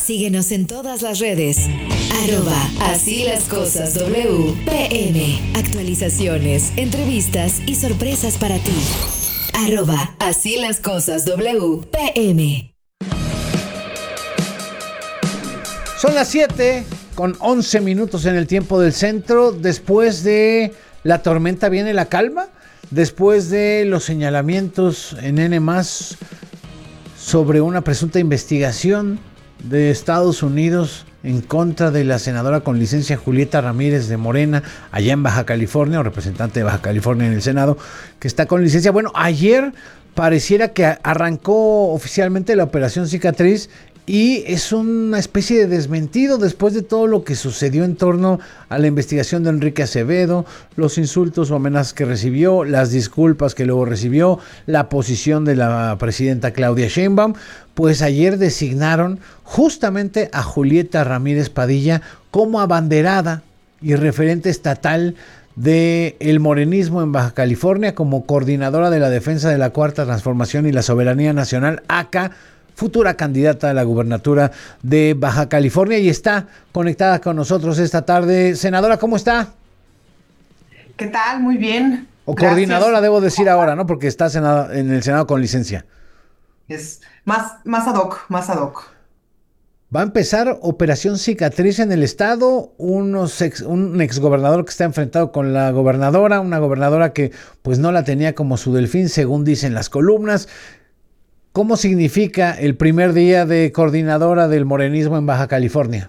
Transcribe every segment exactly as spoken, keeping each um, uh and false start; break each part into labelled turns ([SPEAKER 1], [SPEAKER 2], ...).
[SPEAKER 1] Síguenos en todas las redes. Arroba Así las Cosas W P M. Actualizaciones, entrevistas y sorpresas para ti. Arroba Así las Cosas W P M.
[SPEAKER 2] Son las siete con once minutos en el tiempo del centro. Después de la tormenta viene la calma. Después de los señalamientos en N más sobre una presunta investigación de Estados Unidos en contra de la senadora con licencia Julieta Ramírez de Morena, allá en Baja California, o representante de Baja California en el Senado, que está con licencia. Bueno, ayer pareciera que arrancó oficialmente la operación Cicatriz y es una especie de desmentido después de todo lo que sucedió en torno a la investigación de Enrique Acevedo, los insultos o amenazas que recibió, las disculpas que luego recibió, la posición de la presidenta Claudia Sheinbaum. Pues ayer designaron justamente a Julieta Ramírez Padilla como abanderada y referente estatal del morenismo en Baja California, como coordinadora de la defensa de la Cuarta Transformación y la Soberanía Nacional, acá, futura candidata a la gubernatura de Baja California, y está conectada con nosotros esta tarde. Senadora, ¿cómo está?
[SPEAKER 3] ¿Qué tal? Muy bien.
[SPEAKER 2] O
[SPEAKER 3] Gracias.
[SPEAKER 2] Coordinadora, debo decir ahora, ¿no? Porque está senado, en el Senado con licencia.
[SPEAKER 3] Es más, más ad hoc, más ad hoc.
[SPEAKER 2] Va a empezar Operación Cicatriz en el estado, unos ex, un exgobernador que está enfrentado con la gobernadora, una gobernadora que pues no la tenía como su delfín, según dicen las columnas. ¿Cómo significa el primer día de coordinadora del morenismo en Baja California?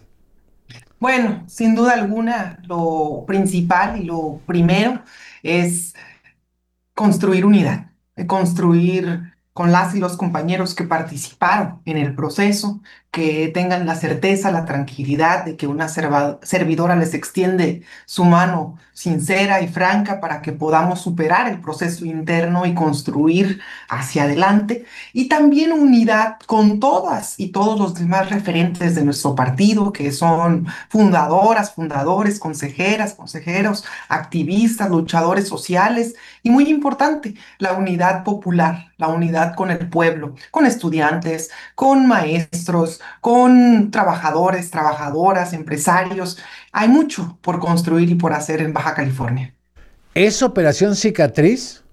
[SPEAKER 3] Bueno, sin duda alguna, lo principal y lo primero es construir unidad, construir con las y los compañeros que participaron en el proceso, que tengan la certeza, la tranquilidad de que una serva, servidora les extiende su mano sincera y franca para que podamos superar el proceso interno y construir hacia adelante. Y también unidad con todas y todos los demás referentes de nuestro partido, que son fundadoras, fundadores, consejeras, consejeros, activistas, luchadores sociales, y muy importante, la unidad popular, la unidad con el pueblo, con estudiantes, con maestros, con trabajadores, trabajadoras, empresarios. Hay mucho por construir y por hacer en Baja California.
[SPEAKER 2] ¿Es Operación Cicatriz?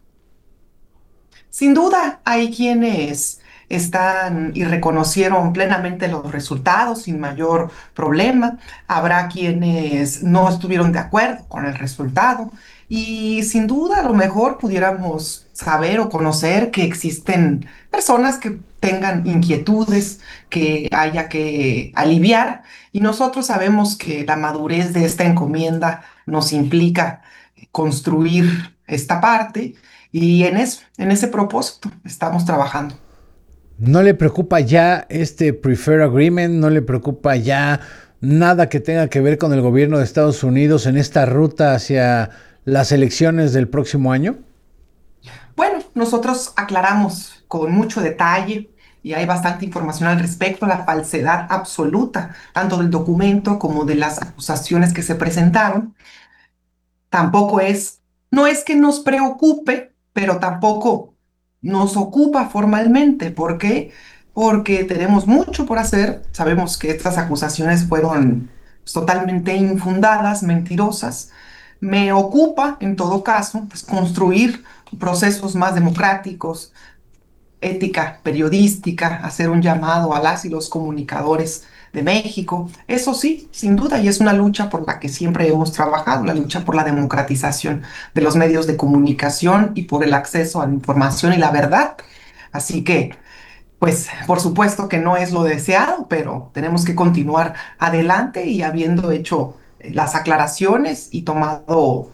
[SPEAKER 3] Sin duda, hay quienes están y reconocieron plenamente los resultados sin mayor problema. Habrá quienes no estuvieron de acuerdo con el resultado. Y sin duda, a lo mejor pudiéramos saber o conocer que existen personas que tengan inquietudes, que haya que aliviar. Y nosotros sabemos que la madurez de esta encomienda nos implica construir esta parte. Y en eso, en ese propósito, estamos trabajando.
[SPEAKER 2] ¿No le preocupa ya este Preferred Agreement? ¿No le preocupa ya nada que tenga que ver con el gobierno de Estados Unidos en esta ruta hacia las elecciones del próximo año?
[SPEAKER 3] Bueno, nosotros aclaramos con mucho detalle y hay bastante información al respecto, la falsedad absoluta, tanto del documento como de las acusaciones que se presentaron. Tampoco es, no es que nos preocupe, pero tampoco nos ocupa formalmente. ¿Por qué? Porque tenemos mucho por hacer. Sabemos que estas acusaciones fueron pues, totalmente infundadas, mentirosas. Me ocupa, en todo caso, pues, construir procesos más democráticos, ética periodística, hacer un llamado a las y los comunicadores de México. Eso sí, sin duda, y es una lucha por la que siempre hemos trabajado, la lucha por la democratización de los medios de comunicación y por el acceso a la información y la verdad. Así que, pues, por supuesto que no es lo deseado, pero tenemos que continuar adelante y habiendo hecho las aclaraciones y tomado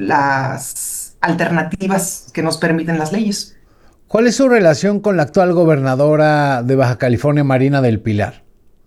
[SPEAKER 3] las alternativas que nos permiten las leyes.
[SPEAKER 2] ¿Cuál es su relación con la actual gobernadora de Baja California, Marina del Pilar?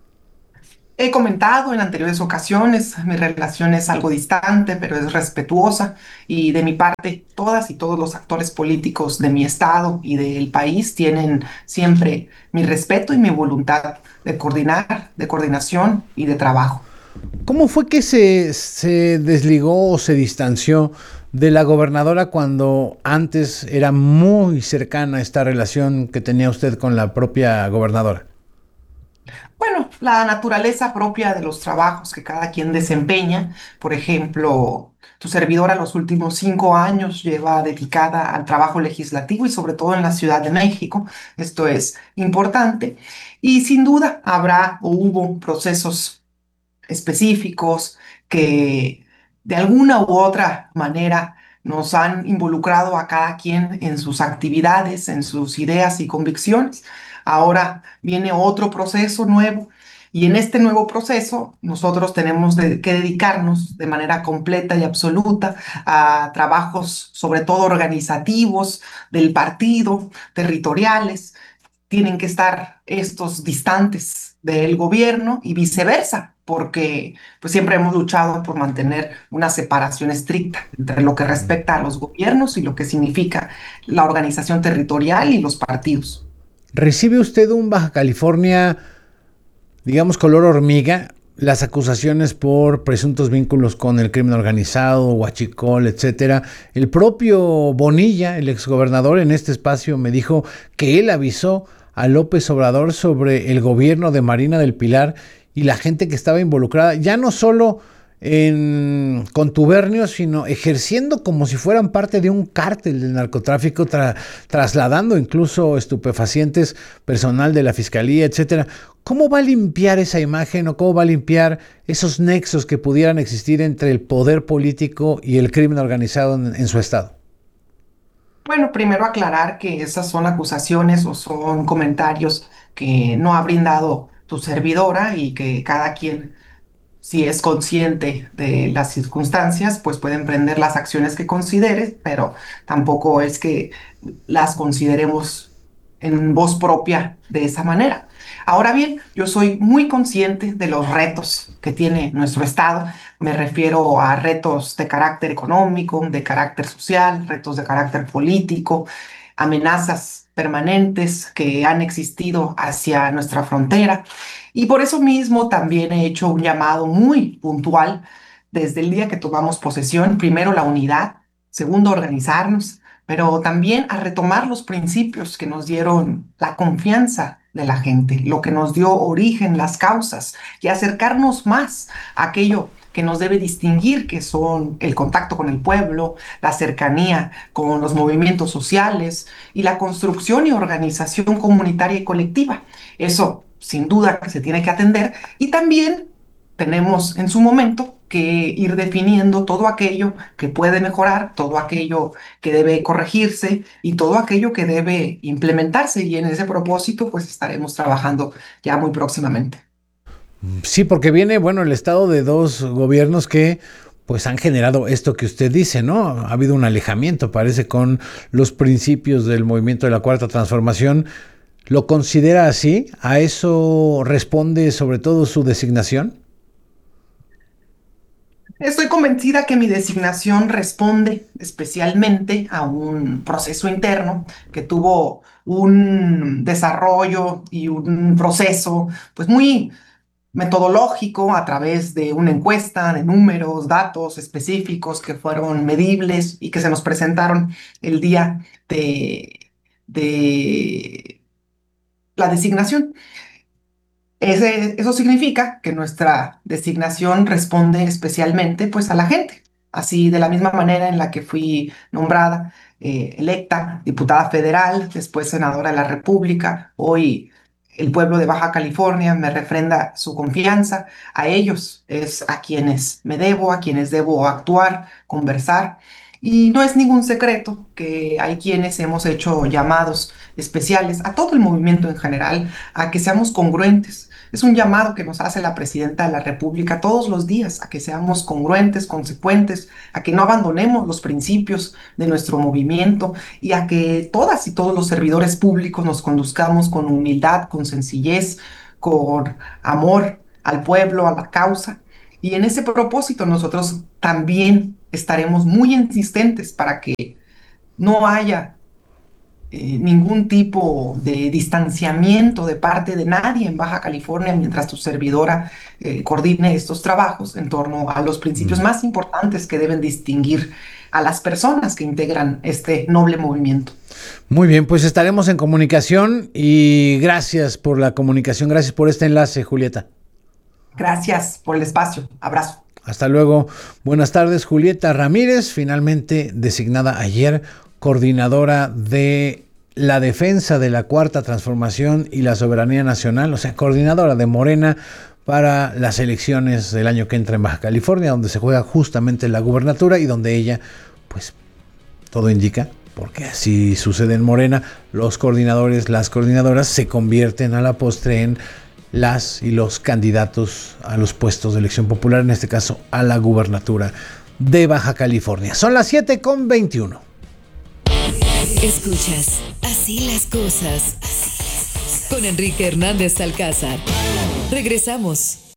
[SPEAKER 3] He comentado en anteriores ocasiones, mi relación es algo distante, pero es respetuosa y de mi parte, todas y todos los actores políticos de mi estado y del país tienen siempre mi respeto y mi voluntad de coordinar, de coordinación y de trabajo.
[SPEAKER 2] ¿Cómo fue que se, se desligó o se distanció de la gobernadora cuando antes era muy cercana esta relación que tenía usted con la propia gobernadora?
[SPEAKER 3] Bueno, la naturaleza propia de los trabajos que cada quien desempeña. Por ejemplo, tu servidora los últimos cinco años lleva dedicada al trabajo legislativo y sobre todo en la Ciudad de México. Esto es importante. Y sin duda habrá o hubo procesos específicos que de alguna u otra manera nos han involucrado a cada quien en sus actividades, en sus ideas y convicciones. Ahora viene otro proceso nuevo y en este nuevo proceso nosotros tenemos de- que dedicarnos de manera completa y absoluta a trabajos, sobre todo organizativos, del partido, territoriales. Tienen que estar estos distantes del gobierno y viceversa, porque pues siempre hemos luchado por mantener una separación estricta entre lo que respecta a los gobiernos y lo que significa la organización territorial y los partidos.
[SPEAKER 2] ¿Recibe usted un Baja California, digamos, color hormiga? Las acusaciones por presuntos vínculos con el crimen organizado, huachicol, etcétera. El propio Bonilla, el exgobernador, en este espacio me dijo que él avisó a López Obrador sobre el gobierno de Marina del Pilar y la gente que estaba involucrada, ya no solo en contubernio, sino ejerciendo como si fueran parte de un cártel del narcotráfico, tra- trasladando incluso estupefacientes, personal de la fiscalía, etcétera. ¿Cómo va a limpiar esa imagen o cómo va a limpiar esos nexos que pudieran existir entre el poder político y el crimen organizado en, en su estado?
[SPEAKER 3] Bueno, primero aclarar que esas son acusaciones o son comentarios que no ha brindado tu servidora y que cada quien, si es consciente de las circunstancias, pues puede emprender las acciones que considere, pero tampoco es que las consideremos en voz propia de esa manera. Ahora bien, yo soy muy consciente de los retos que tiene nuestro Estado. Me refiero a retos de carácter económico, de carácter social, retos de carácter político, amenazas permanentes que han existido hacia nuestra frontera. Y por eso mismo también he hecho un llamado muy puntual desde el día que tomamos posesión. Primero, la unidad. Segundo, organizarnos, pero también a retomar los principios que nos dieron la confianza de la gente, lo que nos dio origen, las causas, y acercarnos más a aquello que nos debe distinguir, que son el contacto con el pueblo, la cercanía con los movimientos sociales y la construcción y organización comunitaria y colectiva. Eso, sin duda, que se tiene que atender y también tenemos en su momento que ir definiendo todo aquello que puede mejorar, todo aquello que debe corregirse y todo aquello que debe implementarse. Y en ese propósito, pues estaremos trabajando ya muy próximamente.
[SPEAKER 2] Sí, porque viene, bueno, el estado de dos gobiernos que pues han generado esto que usted dice, ¿no? Ha habido un alejamiento, parece, con los principios del movimiento de la Cuarta Transformación. ¿Lo considera así? ¿A eso responde sobre todo su designación?
[SPEAKER 3] Estoy convencida que mi designación responde especialmente a un proceso interno que tuvo un desarrollo y un proceso pues muy metodológico a través de una encuesta de números, datos específicos que fueron medibles y que se nos presentaron el día de, de la designación. Ese- eso significa que nuestra designación responde especialmente pues a la gente. Así, de la misma manera en la que fui nombrada, eh, electa diputada federal, después senadora de la República, hoy el pueblo de Baja California me refrenda su confianza. A ellos es a quienes me debo, a quienes debo actuar, conversar. Y no es ningún secreto que hay quienes hemos hecho llamados especiales a todo el movimiento en general a que seamos congruentes. Es un llamado que nos hace la presidenta de la República todos los días, a que seamos congruentes, consecuentes, a que no abandonemos los principios de nuestro movimiento y a que todas y todos los servidores públicos nos conduzcamos con humildad, con sencillez, con amor al pueblo, a la causa. Y en ese propósito nosotros también estaremos muy insistentes para que no haya eh, ningún tipo de distanciamiento de parte de nadie en Baja California mientras tu servidora eh, coordine estos trabajos en torno a los principios más importantes que deben distinguir a las personas que integran este noble movimiento.
[SPEAKER 2] Muy bien, pues estaremos en comunicación y gracias por la comunicación, gracias por este enlace, Julieta.
[SPEAKER 3] Gracias por el espacio. Abrazo.
[SPEAKER 2] Hasta luego. Buenas tardes, Julieta Ramírez, finalmente designada ayer coordinadora de la defensa de la Cuarta Transformación y la Soberanía Nacional, o sea, coordinadora de Morena para las elecciones del año que entra en Baja California, donde se juega justamente la gubernatura y donde ella, pues, todo indica, porque así sucede en Morena, los coordinadores, las coordinadoras se convierten a la postre en las y los candidatos a los puestos de elección popular, en este caso a la gubernatura de Baja California. Son las siete con veintiuno.
[SPEAKER 1] Escuchas Así las cosas con Enrique Hernández Alcázar. Regresamos.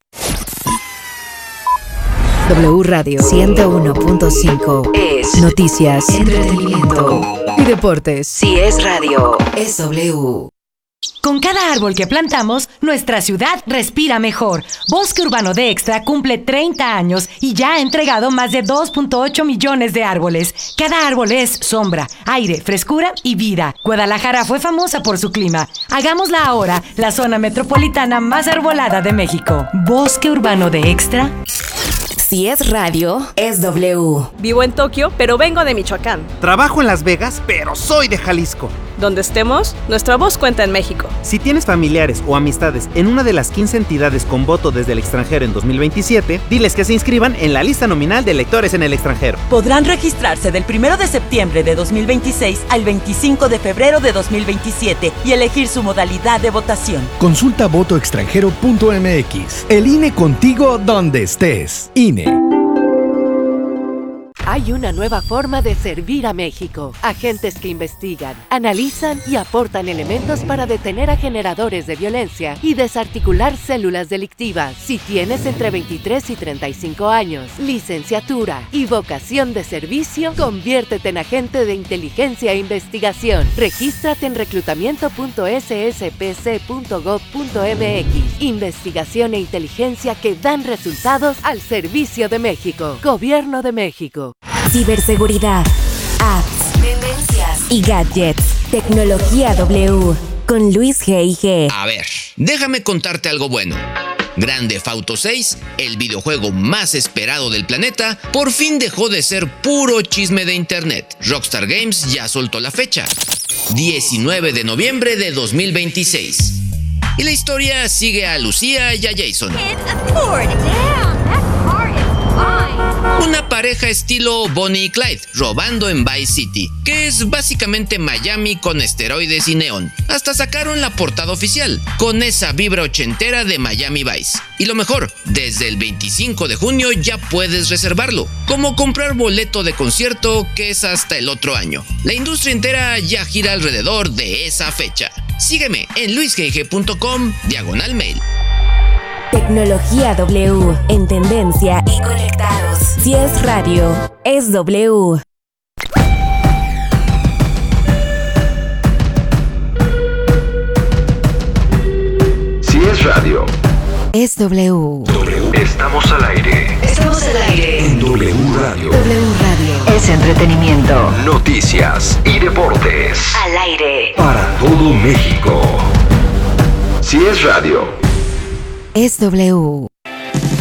[SPEAKER 1] W Radio ciento uno punto cinco es noticias, entretenimiento y deportes. Si es radio, es W.
[SPEAKER 4] Con cada árbol que plantamos, nuestra ciudad respira mejor. Bosque Urbano de Extra cumple treinta años y ya ha entregado más de dos punto ocho millones de árboles. Cada árbol es sombra, aire, frescura y vida. Guadalajara fue famosa por su clima. Hagámosla ahora la zona metropolitana más arbolada de México. Bosque Urbano de Extra.
[SPEAKER 1] Si es radio, es W.
[SPEAKER 5] Vivo en Tokio, pero vengo de Michoacán.
[SPEAKER 6] Trabajo en Las Vegas, pero soy de Jalisco.
[SPEAKER 5] Donde estemos, nuestra voz cuenta en México.
[SPEAKER 6] Si tienes familiares o amistades en una de las quince entidades con voto desde el extranjero en dos mil veintisiete, diles que se inscriban en la lista nominal de electores en el extranjero.
[SPEAKER 7] Podrán registrarse del primero de septiembre de dos mil veintiséis al veinticinco de febrero de dos mil veintisiete y elegir su modalidad de votación.
[SPEAKER 8] Consulta voto extranjero punto m x. El I N E contigo donde estés. I N E.
[SPEAKER 9] Hay una nueva forma de servir a México. Agentes que investigan, analizan y aportan elementos para detener a generadores de violencia y desarticular células delictivas. Si tienes entre veintitrés y treinta y cinco años, licenciatura y vocación de servicio, conviértete en agente de inteligencia e investigación. Regístrate en reclutamiento punto s s p c punto gov punto m x. Investigación e inteligencia que dan resultados al servicio de México. Gobierno de México.
[SPEAKER 10] Ciberseguridad, apps, tendencias y gadgets. Tecnología W con Luis G I G.
[SPEAKER 11] A ver, déjame contarte algo bueno. Grand Theft Auto seis, el videojuego más esperado del planeta, por fin dejó de ser puro chisme de internet. Rockstar Games ya soltó la fecha, diecinueve de noviembre de dos mil veintiséis. Y la historia sigue a Lucía y a Jason, una pareja estilo Bonnie y Clyde, robando en Vice City, que es básicamente Miami con esteroides y neón. Hasta sacaron la portada oficial, con esa vibra ochentera de Miami Vice. Y lo mejor, desde el veinticinco de junio ya puedes reservarlo, como comprar boleto de concierto, que es hasta el otro año. La industria entera ya gira alrededor de esa fecha. Sígueme en luis g i g punto com, diagonal mail.
[SPEAKER 10] Tecnología W, en tendencia y conectados. Si es radio, es W.
[SPEAKER 12] Si es radio,
[SPEAKER 10] es W.
[SPEAKER 12] W. Estamos al aire.
[SPEAKER 1] Estamos al aire.
[SPEAKER 12] En W Radio.
[SPEAKER 1] W Radio. Es entretenimiento.
[SPEAKER 12] Noticias y deportes.
[SPEAKER 1] Al aire.
[SPEAKER 12] Para todo México. Si es radio,
[SPEAKER 10] es W.